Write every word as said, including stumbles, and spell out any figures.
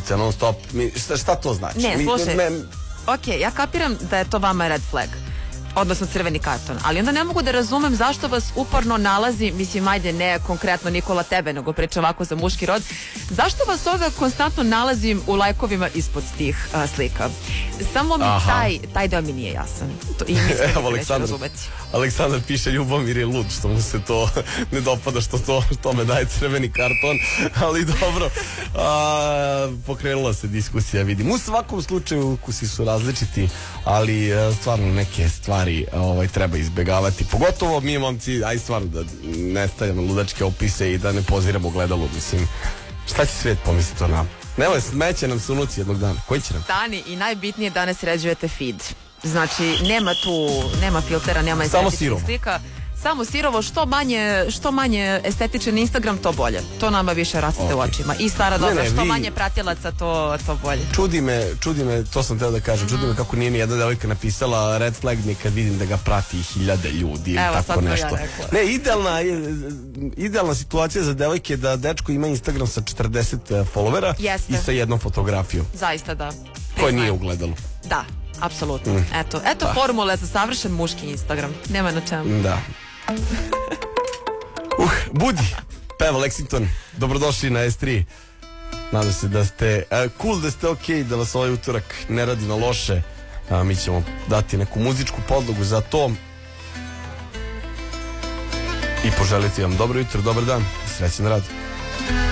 ulica non stop. Mi, šta, šta to znači? Ne, slušaj, mi, ok, ja kapiram da je to vama red flag, odnosno crveni karton, ali onda ne mogu da razumem zašto vas uporno nalazi, mislim, ajde, ne konkretno Nikola tebe, nego priča ovako za muški rod, zašto vas ovdje konstantno nalazim u lajkovima ispod tih a, slika? Samo mi taj, taj deo mi nije jasan. To, i mislim da neću razumeti. Aleksandar piše, Ljubomir je lud što mu se to ne dopada, što to što me daje crveni karton, ali dobro, a, pokrenula se diskusija, vidim. U svakom slučaju ukusi su različiti, ali a, stvarno neke stvari ovaj, treba izbjegavati, pogotovo mi momci, aj stvarno da ne stavljamo ludačke opise i da ne poziramo gledalu, mislim, šta će svijet pomisliti o nama? Nemoj, smeće nam se unuci jednog dana. Koji će nam? Stani, i najbitnije da ne sređujete feed. Znači, nema tu, nema filtera, nema estetičnih slika. Samo sirovo, što manje, što manje estetičan Instagram, to bolje. To nama više rastete u očima. I stara dobra, što manje pratilaca, to, to bolje. Čudi me, čudi me, to sam teo da kažem, mm-hmm. čudi me kako nije ni jedna devojka napisala red flag mi kad vidim da ga prati hiljade ljudi ili tako nešto. Ja ne, idealna, idealna situacija za devojke je da dečko ima Instagram sa četrdeset followera. Jeste. I sa jednom fotografijom. Zaista da. Koje nije ugledalo. Da. Apsolutno. Mm. Eto, eto pa. Formule za savršen muški Instagram. Nema na čemu. Da. uh, Budi, peva Lexington. Dobrodošli na S tri. Nadam se da ste uh, cool, da ste ok, da vas ovaj utorak ne radi na loše. uh, Mi ćemo dati neku muzičku podlogu za to i poželiti vam dobro jutro, dobar dan, srećan rad.